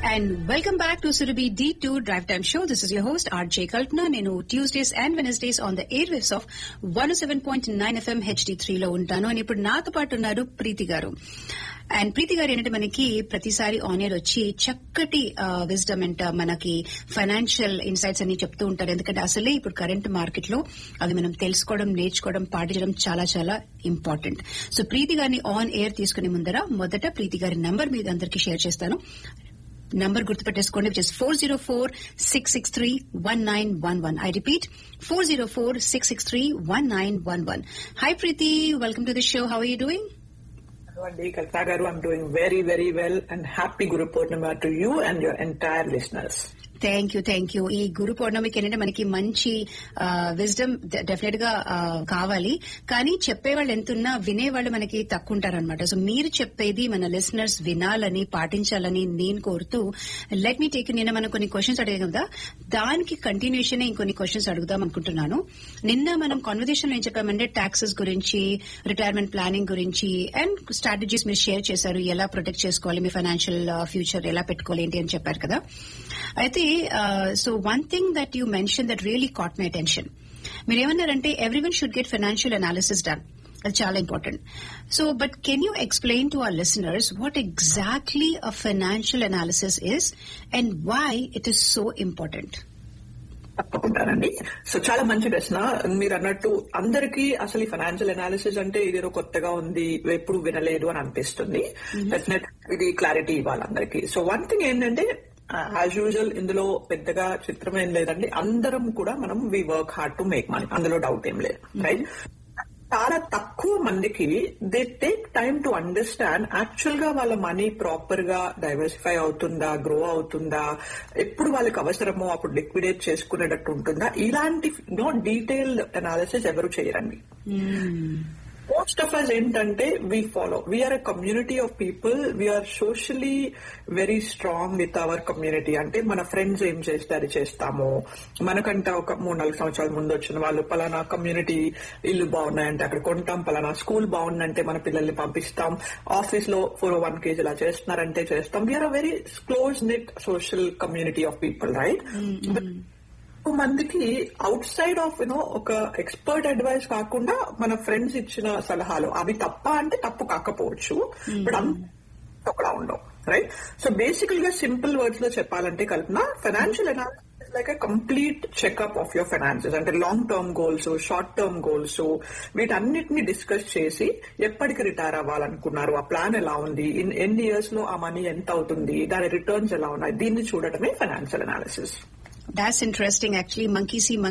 And welcome back to Surabhi D2 Drive Time Show. This is your host, RJ Kalpana. Nenu Tuesdays and Wednesdays on the airwaves of 107.9 FM HD3 లో ఉంటాను. And ఇప్పుడు నాతో పాటు ఉన్నారు ప్రీతి గారు. And ప్రీతి గారు ఏంటంటే మనకి ప్రతిసారి ఆన్ ఎయిర్ వచ్చి చక్కటి విజ్డమ్ అండ్ మనకి ఫైనాన్షియల్ ఇన్సైట్స్ అన్ని చెప్తూ ఉంటారు. ఎందుకంటే అసలే ఇప్పుడు కరెంట్ మార్కెట్ లో అవి మనం తెలుసుకోవడం, నేర్చుకోవడం, పాటించడం చాలా చాలా ఇంపార్టెంట్. సో ప్రీతి గారిని ఆన్ ఎయిర్ తీసుకునే ముందర మొదట ప్రీతి గారి నంబర్ మీద అందరికీ షేర్ చేస్తాను. Number గుర్తుపెట్టేసుకోండి, which is 404-663-1911. I repeat, 404-663-1911. Hi Preeti, welcome to the show. How are you doing? Hello Andi Kalpana garu, I'm doing very very well and happy Guru Purnima to you and your entire listeners. Thank you. ఈ గురు పౌర్ణమికి ఏంటంటే మనకి మంచి wisdom definite గా కావాలి, కానీ చెప్పేవాళ్ళు ఎంతున్నా వినేవాళ్ళు మనకి తక్కువ ఉంటారనమాట. సో మీరు చెప్పేది మన లిసనర్స్ వినాలని, పాటించాలని నేను కోరుతూ లెట్ మీ టేక్. నిన్న మనం కొన్ని క్వశ్చన్స్ అడిగాం కదా, దానికి కంటిన్యూషన్ ఇంకొన్ని క్వశ్చన్స్ అడుగుదాం అనుకుంటున్నాను. నిన్న మనం కాన్వర్సేషన్ ఏం చెప్పామంటే టాక్సెస్ గురించి, రిటైర్మెంట్ ప్లానింగ్ గురించి అండ్ స్ట్రాటజీస్ మీరు షేర్ చేశారు. ఎలా ప్రొటెక్ట్ చేసుకోవాలి, మీ ఫైనాన్షియల్ ఫ్యూచర్ ఎలా పెట్టుకోవాలి ఏంటి అని చెప్పారు కదా. అయితే so one thing that you mention that really caught my attention. మీరేమన్నారంటే everyone should get financial analysis done. అది చాలా important. So but can you explain to our listeners what exactly a financial analysis is and why it is so important? తప్పకుండానండి. So చాలా మంచి ప్రశ్న. మీరు అన్నట్టు అందరికీ అసలు ఈ ఫైనాన్షియల్ అనాలిసిస్ అంటే ఇదేదో కొత్తగా ఉంది, ఎప్పుడు వినలేదు అని అనిపిస్తుంది. డెఫినెట్ ఇది క్లారిటీ ఇవ్వాలి అందరికీ. సో వన్ థింగ్ ఏంటంటే యాజ్ యూజువల్ ఇందులో పెద్దగా చిత్రం ఏం లేదండి. అందరం కూడా మనం వి work hard to make money, అందులో డౌట్ ఏం లేదు, రైట్? చాలా తక్కువ మందికి they take time to understand actual గా వాళ్ళ మనీ ప్రాపర్ గా డైవర్సిఫై అవుతుందా, గ్రో అవుతుందా, ఎప్పుడు వాళ్ళకి అవసరమో అప్పుడు లిక్విడేట్ చేసుకునేటట్టు ఉంటుందా, ఇలాంటి డీటెయిల్డ్ అనాలిసిస్ ఎవరు చేయరండి. మోస్ట్ ఆఫ్ అస్ ఏంటంటే we are a community of people, we are socially very strong with our community. అంటే మన ఫ్రెండ్స్ ఏం చేస్తే అది చేస్తాము. మనకంటే ఒక 3-4 సంవత్సరాల ముందు వచ్చిన వాళ్ళు పలానా కమ్యూనిటీ ఇల్లు బాగున్నాయంటే అక్కడ కొంటాం, పలానా స్కూల్ బాగుందంటే మన పిల్లల్ని పంపిస్తాం, ఆఫీస్ లో 401k ఇలా చేస్తున్నారంటే చేస్తాం. We are a very close knit social community of people, right? మందికి అవుట్ సైడ్ ఆఫ్ ఒక ఎక్స్పర్ట్ అడ్వైస్ కాకుండా మన ఫ్రెండ్స్ ఇచ్చిన సలహాలు అవి తప్ప అంటే తప్పు కాకపోవచ్చు, బట్ అక్కడ ఉండవు, రైట్? సో బేసికల్ గా సింపుల్ వర్డ్స్ లో చెప్పాలంటే కల్పన, financial analysis like a complete checkup of your finances. అంటే long term goals, short term goals, వీటన్నిటిని డిస్కస్ చేసి ఎప్పటికి రిటైర్ అవ్వాలనుకున్నారు, ఆ ప్లాన్ ఎలా ఉంది, ఎన్ని ఇయర్స్ లో ఆ మనీ ఎంత అవుతుంది, దాని రిటర్న్స్ ఎలా ఉన్నాయి, దీన్ని చూడటమే financial analysis. That's interesting. Actually, monkey see,